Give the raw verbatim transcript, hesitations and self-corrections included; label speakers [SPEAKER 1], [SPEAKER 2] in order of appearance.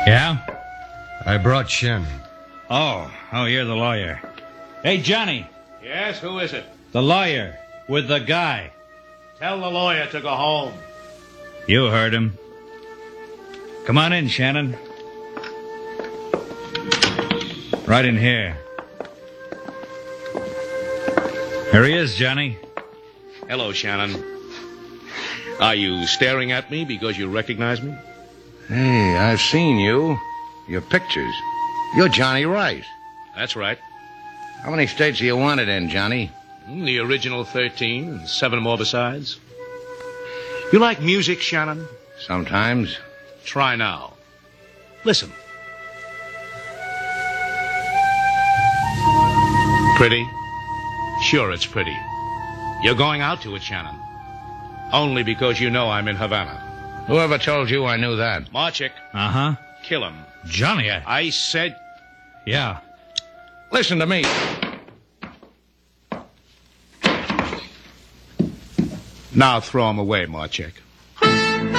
[SPEAKER 1] Yeah?
[SPEAKER 2] I brought Shannon.
[SPEAKER 1] Oh, oh, you're the lawyer. Hey, Johnny.
[SPEAKER 3] Yes, who is it?
[SPEAKER 1] The lawyer with the guy.
[SPEAKER 3] Tell the lawyer to go home.
[SPEAKER 1] You heard him. Come on in, Shannon. Right in here. Here he is, Johnny.
[SPEAKER 3] Hello, Shannon. Are you staring at me because you recognize me?
[SPEAKER 4] Hey, I've seen you. Your pictures. You're Johnny Rice.
[SPEAKER 3] That's right.
[SPEAKER 4] How many states are you wanted in, Johnny?
[SPEAKER 3] The original thirteen and seven more besides. You like music, Shannon?
[SPEAKER 4] Sometimes.
[SPEAKER 3] Try now. Listen. Pretty? Sure, it's pretty. You're going out to it, Shannon. Only because you know I'm in Havana.
[SPEAKER 4] Whoever told you I knew that?
[SPEAKER 3] Marchik.
[SPEAKER 1] Uh-huh.
[SPEAKER 3] Kill him.
[SPEAKER 1] Johnny, I...
[SPEAKER 3] I said...
[SPEAKER 1] Yeah.
[SPEAKER 4] Listen to me.
[SPEAKER 3] Now throw him away, Marchik.